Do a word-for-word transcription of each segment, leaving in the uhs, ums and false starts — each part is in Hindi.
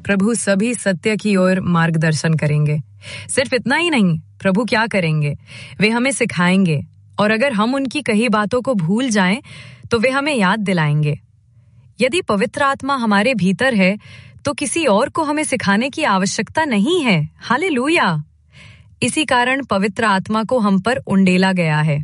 प्रभु सभी सत्य की ओर मार्गदर्शन करेंगे। सिर्फ इतना ही नहीं, प्रभु क्या करेंगे, वे हमें सिखाएंगे, और अगर हम उनकी कही बातों को भूल जाएं तो वे हमें याद दिलाएंगे। यदि पवित्र आत्मा हमारे भीतर है तो किसी और को हमें सिखाने की आवश्यकता नहीं है। हालेलुया। इसी कारण पवित्र आत्मा को हम पर उंडेला गया है।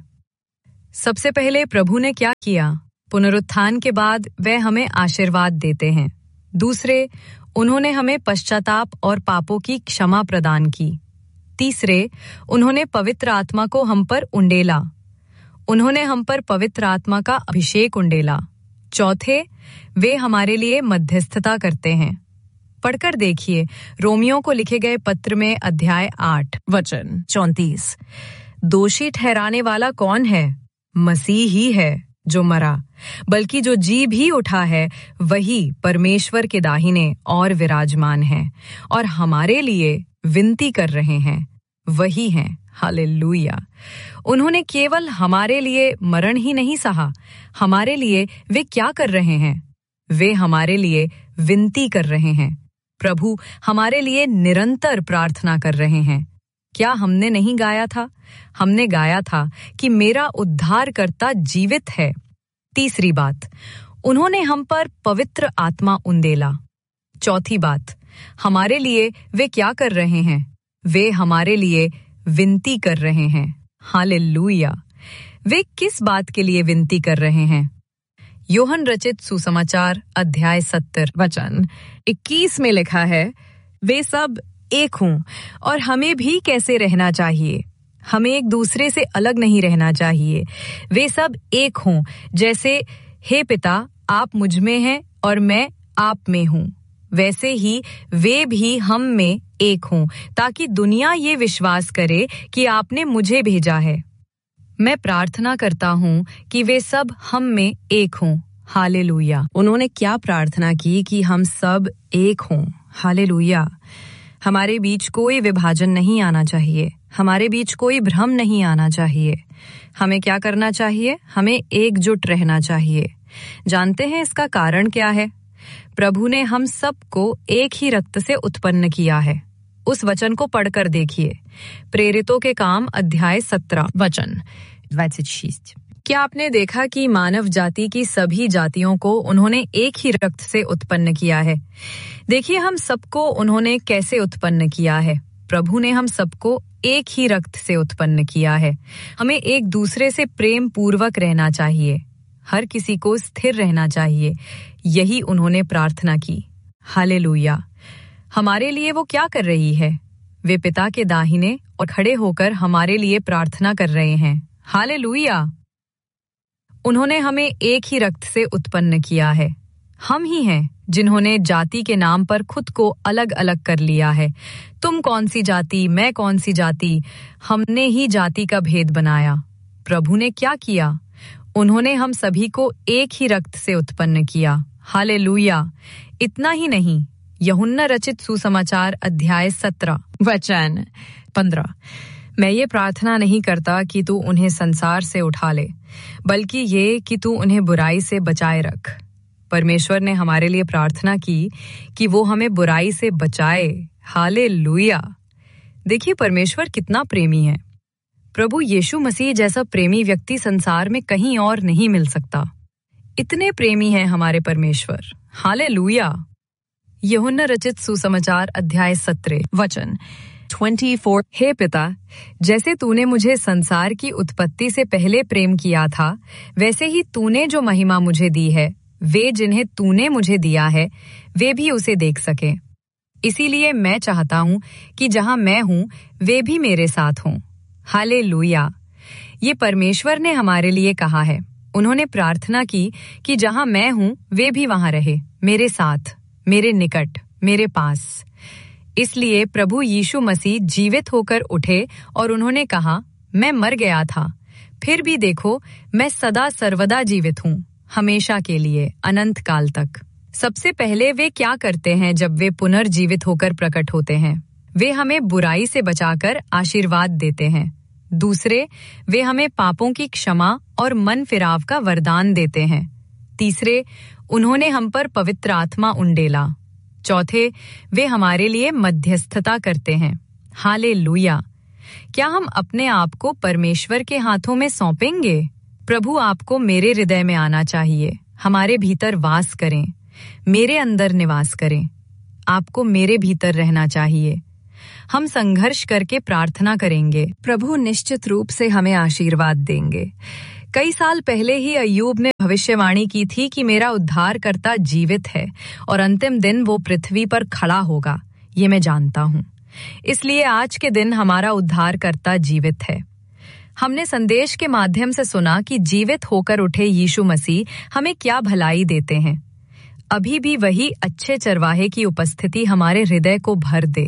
सबसे पहले प्रभु ने क्या किया? पुनरुत्थान के बाद वे हमें आशीर्वाद देते हैं। दूसरे, उन्होंने हमें पश्चाताप और पापों की क्षमा प्रदान की। तीसरे, उन्होंने पवित्र आत्मा को हम पर उंडेला। उन्होंने हम पर पवित्र आत्मा का अभिषेक उंडेला। चौथे, वे हमारे लिए मध्यस्थता करते हैं। पढ़कर देखिए रोमियो को लिखे गए पत्र में अध्याय आठ वचन चौंतीस। दोषी ठहराने वाला कौन है? मसीह ही है जो मरा, बल्कि जो जी भी उठा है वही परमेश्वर के दाहिने और विराजमान है और हमारे लिए विनती कर रहे हैं। वही हैं। हालेलुया। उन्होंने केवल हमारे लिए मरण ही नहीं सहा, हमारे लिए वे क्या कर रहे हैं? वे हमारे लिए विनती कर रहे हैं। प्रभु हमारे लिए निरंतर प्रार्थना कर रहे हैं। क्या हमने नहीं गाया था? हमने गाया था कि मेरा उद्धारकर्ता जीवित है। तीसरी बात, उन्होंने हम पर पवित्र आत्मा उंडेला। चौथी बात, हमारे लिए वे क्या कर रहे हैं? वे हमारे लिए विनती कर रहे हैं। हालेलुया। वे किस बात के लिए विनती कर रहे हैं? यूहन्ना रचित सुसमाचार अध्याय सत्तर वचन इक्कीस में लिखा है, वे सब एक हों और हमें भी कैसे रहना चाहिए। हमें एक दूसरे से अलग नहीं रहना चाहिए। वे सब एक हों, जैसे हे पिता आप मुझ में हैं और मैं आप में हूँ, वैसे ही वे भी हम में एक हों, ताकि दुनिया ये विश्वास करे कि आपने मुझे भेजा है। मैं प्रार्थना करता हूँ कि वे सब हम में एक हों। हालेलुया। उन्होंने क्या प्रार्थना की? कि हम सब एक हों। हालेलुया। हमारे बीच कोई विभाजन नहीं आना चाहिए, हमारे बीच कोई भ्रम नहीं आना चाहिए। हमें क्या करना चाहिए? हमें एकजुट रहना चाहिए। जानते हैं इसका कारण क्या है? प्रभु ने हम सबको एक ही रक्त से उत्पन्न किया है। उस वचन को पढ़कर देखिए, प्रेरितों के काम अध्याय सत्रह वचन छब्बीस। क्या आपने देखा कि मानव जाति की सभी जातियों को उन्होंने एक ही रक्त से उत्पन्न किया है? देखिए हम सबको उन्होंने कैसे उत्पन्न किया है। प्रभु ने हम सबको एक ही रक्त से उत्पन्न किया है। हमें एक दूसरे से प्रेम पूर्वक रहना चाहिए, हर किसी को स्थिर रहना चाहिए। यही उन्होंने प्रार्थना की। हालेलुया। हमारे लिए वो क्या कर रही है? वे पिता के दाहिने और खड़े होकर हमारे लिए प्रार्थना कर रहे हैं। हालेलुया। उन्होंने हमें एक ही रक्त से उत्पन्न किया है। हम ही हैं जिन्होंने जाति के नाम पर खुद को अलग अलग कर लिया है। तुम कौन सी जाति, मैं कौन सी जाति, हमने ही जाति का भेद बनाया। प्रभु ने क्या किया? उन्होंने हम सभी को एक ही रक्त से उत्पन्न किया। हालेलुया। इतना ही नहीं, यूहन्ना रचित सुसमाचार अध्याय सत्रह वचन पंद्रह। मैं ये प्रार्थना नहीं करता कि तू उन्हें संसार से उठा ले, बल्कि ये कि तू उन्हें बुराई से बचाए रख। परमेश्वर ने हमारे लिए प्रार्थना की कि वो हमें बुराई से बचाए। हालेलुया। देखिए परमेश्वर कितना प्रेमी है। प्रभु यीशु मसीह जैसा प्रेमी व्यक्ति संसार में कहीं और नहीं मिल सकता। इतने प्रेमी हैं हमारे परमेश्वर। हालेलुया। यूहन्ना रचित सुसमाचार अध्याय सत्रह वचन चौबीस। हे पिता, जैसे तूने मुझे संसार की उत्पत्ति से पहले प्रेम किया था, वैसे ही तूने जो महिमा मुझे दी है, वे जिन्हें तूने मुझे दिया है, वे भी उसे देख सके। इसीलिए मैं चाहता हूँ कि जहाँ मैं हूँ, वे भी मेरे साथ हों। हालेलुया। ये परमेश्वर ने हमारे लिए कहा है। उन्होंने प्रार्थना की कि जहाँ मैं हूँ, वे भी वहाँ रहे, मेरे साथ, मेरे निकट, मेरे पास। इसलिए प्रभु यीशु मसीह जीवित होकर उठे और उन्होंने कहा, मैं मर गया था, फिर भी देखो मैं सदा सर्वदा जीवित हूँ, हमेशा के लिए, अनंत काल तक। सबसे पहले वे क्या करते हैं जब वे पुनर्जीवित होकर प्रकट होते हैं? वे हमें बुराई से बचाकर आशीर्वाद देते हैं। दूसरे, वे हमें पापों की क्षमा और मन फिराव का वरदान देते हैं। तीसरे, उन्होंने हम पर पवित्र आत्मा उंडेला। चौथे, वे हमारे लिए मध्यस्थता करते हैं। हालेलुया। क्या हम अपने आप को परमेश्वर के हाथों में सौंपेंगे? प्रभु, आपको मेरे हृदय में आना चाहिए, हमारे भीतर वास करें, मेरे अंदर निवास करें। आपको मेरे भीतर रहना चाहिए। हम संघर्ष करके प्रार्थना करेंगे। प्रभु निश्चित रूप से हमें आशीर्वाद देंगे। कई साल पहले ही अय्यूब ने भविष्यवाणी की थी कि मेरा उद्धारकर्ता जीवित है और अंतिम दिन वो पृथ्वी पर खड़ा होगा। ये मैं जानता हूँ। इसलिए आज के दिन हमारा उद्धारकर्ता जीवित है। हमने संदेश के माध्यम से सुना कि जीवित होकर उठे यीशु मसीह हमें क्या भलाई देते हैं। अभी भी वही अच्छे चरवाहे की उपस्थिति हमारे हृदय को भर दे।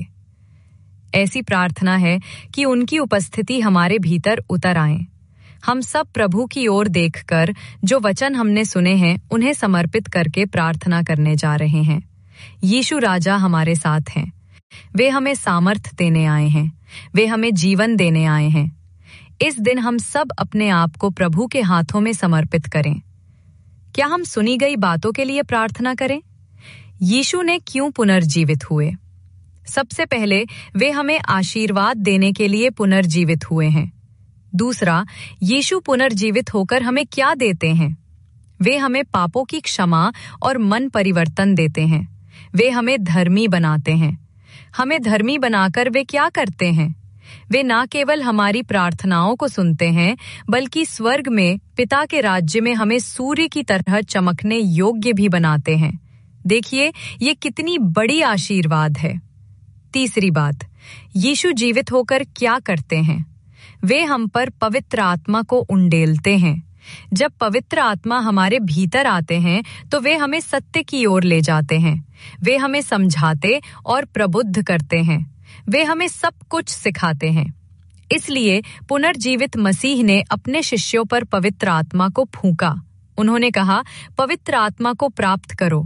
ऐसी प्रार्थना है कि उनकी उपस्थिति हमारे भीतर उतर आए। हम सब प्रभु की ओर देखकर जो वचन हमने सुने हैं उन्हें समर्पित करके प्रार्थना करने जा रहे हैं। यीशु राजा हमारे साथ हैं। वे हमें सामर्थ देने आए हैं। वे हमें जीवन देने आए हैं। इस दिन हम सब अपने आप को प्रभु के हाथों में समर्पित करें। क्या हम सुनी गई बातों के लिए प्रार्थना करें? यीशु ने क्यों पुनर्जीवित हुए? सबसे पहले वे हमें आशीर्वाद देने के लिए पुनर्जीवित हुए हैं। दूसरा, यीशु पुनर्जीवित होकर हमें क्या देते हैं? वे हमें पापों की क्षमा और मन परिवर्तन देते हैं। वे हमें धर्मी बनाते हैं। हमें धर्मी बनाकर वे क्या करते हैं? वे ना केवल हमारी प्रार्थनाओं को सुनते हैं, बल्कि स्वर्ग में पिता के राज्य में हमें सूर्य की तरह चमकने योग्य भी बनाते हैं। देखिए, ये कितनी बड़ी आशीर्वाद है। तीसरी बात, यीशु जीवित होकर क्या करते हैं? वे हम पर पवित्र आत्मा को उंडेलते हैं। जब पवित्र आत्मा हमारे भीतर आते हैं तो वे हमें सत्य की ओर ले जाते हैं। वे हमें समझाते और प्रबुद्ध करते हैं। वे हमें सब कुछ सिखाते हैं। इसलिए पुनर्जीवित मसीह ने अपने शिष्यों पर पवित्र आत्मा को फूंका। उन्होंने कहा, पवित्र आत्मा को प्राप्त करो।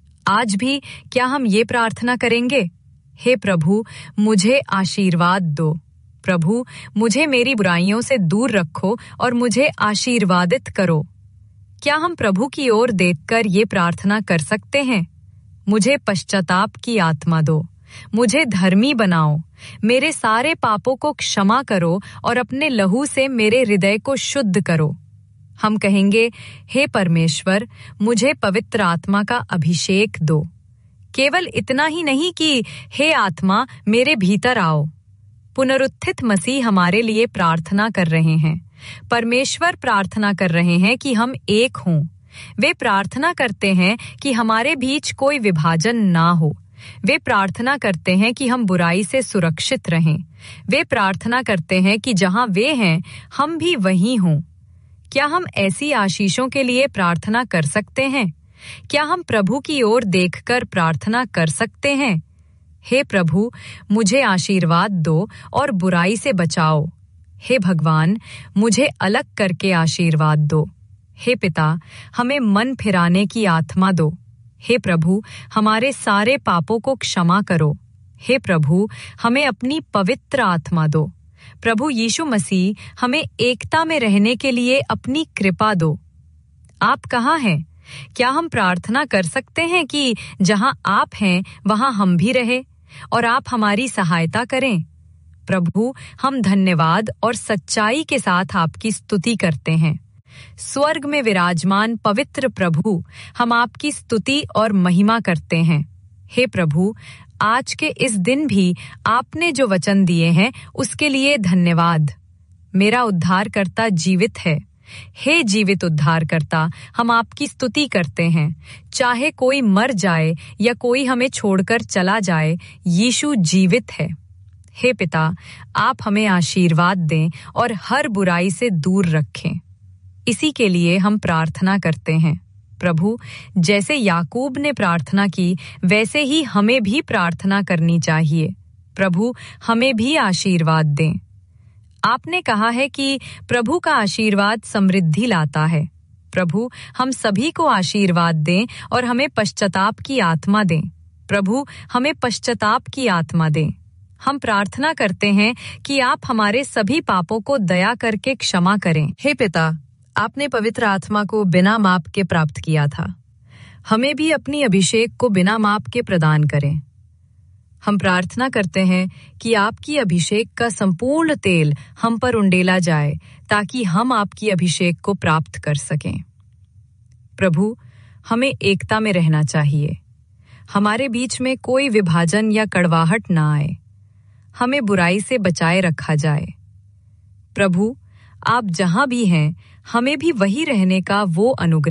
आज भी क्या हम ये प्रार्थना करेंगे? हे प्रभु, मुझे आशीर्वाद दो। प्रभु, मुझे मेरी बुराइयों से दूर रखो और मुझे आशीर्वादित करो। क्या हम प्रभु की ओर देखकर ये प्रार्थना कर सकते हैं? मुझे पश्चाताप की आत्मा दो। मुझे धर्मी बनाओ। मेरे सारे पापों को क्षमा करो और अपने लहू से मेरे हृदय को शुद्ध करो। हम कहेंगे, हे परमेश्वर, मुझे पवित्र आत्मा का अभिषेक दो। केवल इतना ही नहीं कि हे आत्मा मेरे भीतर आओ। पुनरुत्थित मसीह हमारे लिए प्रार्थना कर रहे हैं। परमेश्वर प्रार्थना कर रहे हैं कि हम एक हों। वे प्रार्थना करते हैं कि हमारे बीच कोई विभाजन ना हो। वे प्रार्थना करते हैं कि हम बुराई से सुरक्षित रहें। वे प्रार्थना करते हैं कि जहां वे हैं हम भी वहीं हों। क्या हम ऐसी आशीषों के लिए प्रार्थना कर सकते हैं? क्या हम प्रभु की ओर देखकर प्रार्थना कर सकते हैं? हे प्रभु, मुझे आशीर्वाद दो और बुराई से बचाओ। हे भगवान, मुझे अलग करके आशीर्वाद दो। हे पिता, हमें मन फिराने की आत्मा दो। हे प्रभु, हमारे सारे पापों को क्षमा करो। हे प्रभु, हमें अपनी पवित्र आत्मा दो। प्रभु यीशु मसीह, हमें एकता में रहने के लिए अपनी कृपा दो। आप कहाँ हैं? क्या हम प्रार्थना कर सकते हैं कि जहां आप हैं वहां हम भी रहें और आप हमारी सहायता करें? प्रभु, हम धन्यवाद और सच्चाई के साथ आपकी स्तुति करते हैं। स्वर्ग में विराजमान पवित्र प्रभु, हम आपकी स्तुति और महिमा करते हैं। हे प्रभु, आज के इस दिन भी आपने जो वचन दिए हैं उसके लिए धन्यवाद। मेरा उद्धारकर्ता जीवित है। हे जीवित उद्धारकर्ता, हम आपकी स्तुति करते हैं। चाहे कोई मर जाए या कोई हमें छोड़कर चला जाए, यीशु जीवित है। हे पिता, आप हमें आशीर्वाद दें और हर बुराई से दूर रखें। इसी के लिए हम प्रार्थना करते हैं। प्रभु, जैसे याकूब ने प्रार्थना की, वैसे ही हमें भी प्रार्थना करनी चाहिए। प्रभु, हमें भी आशीर्वाद दें। आपने कहा है कि प्रभु का आशीर्वाद समृद्धि लाता है। प्रभु, हम सभी को आशीर्वाद दें और हमें पश्चाताप की आत्मा दें। प्रभु, हमें पश्चाताप की आत्मा दें। हम प्रार्थना करते हैं कि आप हमारे सभी पापों को दया करके क्षमा करें। हे पिता, आपने पवित्र आत्मा को बिना माप के प्राप्त किया था। हमें भी अपनी अभिषेक को बिना माप के प्रदान करें। हम प्रार्थना करते हैं कि आपकी अभिषेक का संपूर्ण तेल हम पर उंडेला जाए ताकि हम आपकी अभिषेक को प्राप्त कर सकें। प्रभु, हमें एकता में रहना चाहिए। हमारे बीच में कोई विभाजन या कड़वाहट ना आए। हमें बुराई से बचाए रखा जाए। प्रभु, आप जहां भी हैं, हमें भी वही रहने का वो अनुग्रह